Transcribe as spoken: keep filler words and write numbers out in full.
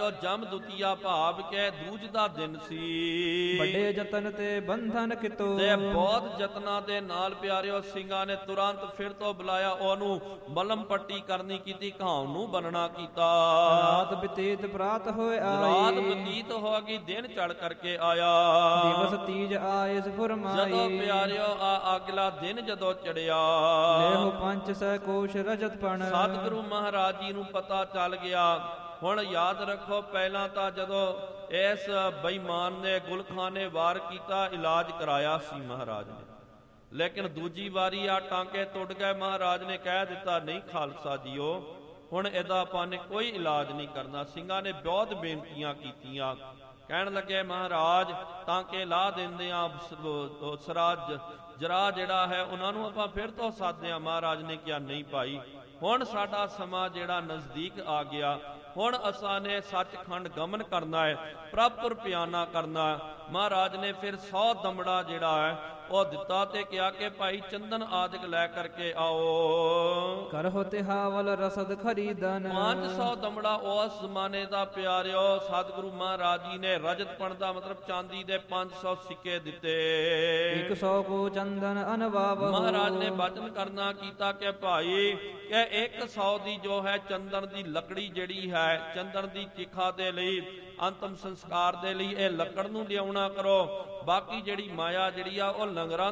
ਪਿਆਰਿਓ ਜਮ ਦੁਤੀਆ ਭਾਵ ਕੇ ਦੂਜ ਦਾ ਦਿਨ ਸੀ। ਵੱਡੇ ਯਤਨ ਤੇ ਬੰਧਨ ਕਿਤੋ, ਤੇ ਬਹੁਤ ਯਤਨਾਂ ਦੇ ਨਾਲ ਪਿਆਰਿਓ ਸਿੰਘਾਂ ਨੇ ਤੁਰੰਤ ਫਿਰ ਤੋਂ ਬੁਲਾਇਆ, ਉਹਨੂੰ ਮਲਮ ਪੱਟੀ ਕਰਨੀ ਕੀਤੀ, ਘਾਉ ਨੂੰ ਬੰਨਣਾ ਕੀਤਾ। ਰਾਤ ਬਤੀਤ ਪ੍ਰਾਤ ਹੋਏ ਆਈ, ਰਾਤ ਬਤੀਤ ਹੋ ਗਈ, ਦਿਨ ਚੜ ਕਰਕੇ ਆਇਆ। ਦਿਵਸ ਤੀਜ ਆਏ ਫੁਰਮਾਈ, ਜਦੋਂ ਪਿਆਰਿਓ ਆ ਅਗਲਾ ਦਿਨ ਜਦੋਂ ਚੜਿਆ, ਲੇਹੁ ਪੰਚ ਸੈ ਕੋਸ਼ ਰਜਤ ਪਣ, ਸਤਿਗੁਰੂ ਮਹਾਰਾਜ ਜੀ ਨੂੰ ਪਤਾ ਚੱਲ ਗਿਆ। ਹੁਣ ਯਾਦ ਰੱਖੋ, ਪਹਿਲਾਂ ਤਾਂ ਜਦੋਂ ਇਸ ਬੇਈਮਾਨ ਨੇ ਗੁਲਖਾਨੇ ਵਾਰ ਕੀਤਾ, ਇਲਾਜ ਕਰਾਇਆ ਸੀ ਮਹਾਰਾਜ ਨੇ, ਲੇਕਿਨ ਦੂਜੀ ਵਾਰੀ ਆ ਟਾਂਕੇ ਟੁੱਟ ਗਏ। ਮਹਾਰਾਜ ਨੇ ਕਹਿ ਦਿੱਤਾ, ਨਹੀਂ ਖਾਲਸਾ ਜੀਓ, ਹੁਣ ਇਹਦਾ ਆਪਾਂ ਨੇ ਕੋਈ ਇਲਾਜ ਨਹੀਂ ਕਰਨਾ। ਸਿੰਘਾਂ ਨੇ ਬਹੁਤ ਬੇਨਤੀਆਂ ਕੀਤੀਆਂ, ਕਹਿਣ ਲੱਗੇ ਮਹਾਰਾਜ ਟਾਂਕੇ ਲਾ ਦਿੰਦੇ ਆ, ਸਰਾਜ ਜਰਾ ਜਿਹੜਾ ਹੈ ਉਹਨਾਂ ਨੂੰ ਆਪਾਂ ਫਿਰ ਤੋਂ ਸਾਧਦੇ ਆ। ਮਹਾਰਾਜ ਨੇ ਕਿਹਾ, ਨਹੀਂ ਭਾਈ, ਹੁਣ ਸਾਡਾ ਸਮਾਂ ਜਿਹੜਾ ਨਜ਼ਦੀਕ ਆ ਗਿਆ, ਹੁਣ ਅਸਾਂ ਨੇ ਸੱਚਖੰਡ ਗਮਨ ਕਰਨਾ ਹੈ, ਪ੍ਰਭਪੁਰ ਪਿਆਨਾ ਕਰਨਾ। ਮਹਾਰਾਜ ਨੇ ਫਿਰ ਸੌ ਦਮੜਾ ਜਿਹੜਾ ਹੈ ਉਹ ਦਿੱਤਾ ਤੇ ਕਿਹਾ ਕਿ ਭਾਈ ਚੰਦਨ ਆਦਿਕ ਲੈ ਕਰਕੇ ਆਓ, ਕਰਹੁ ਤਿਹਾਵਲ ਰਸਦ ਖਰੀਦਨ। ਪੰਜ ਸੌ ਦਮੜਾ ਉਸ ਜ਼ਮਾਨੇ ਦਾ ਪਿਆਰਿਓ ਸਤਿਗੁਰੂ ਮਹਾਰਾਜ ਜੀ ਨੇ ਰਜਤ ਪਣ ਦਾ ਮਤਲਬ ਚਾਂਦੀ ਦੇ ਪੰਜ ਸੌ ਸਿੱਕੇ ਦਿੱਤੇ। ਇੱਕ ਸੌ ਕੋ ਚੰਦਨ ਅਨਵਾਵ, ਮਹਾਰਾਜ ਨੇ ਬਚਨ ਕਰਨਾ ਕੀਤਾ ਕਿ ਭਾਈ ਕਿ ਇੱਕ ਸੌ ਦੀ ਜੋ ਹੈ ਚੰਦਨ ਦੀ ਲੱਕੜੀ ਜਿਹੜੀ ਹੈ, ਚੰਦਨ ਦੀ ਚਿਖਾ ਦੇ ਲਈ, ਅੰਤਮ ਸੰਸਕਾਰ ਦੇ ਲਈ ਇਹ ਲੱਕੜ ਨੂੰ ਲਿਆਉਣਾ ਕਰੋ। ਬਾਕੀ ਜਿਹੜੀ ਮਾਇਆ ਜਿਹੜੀ ਆ ਉਹ ਲੰਗਰਾਂ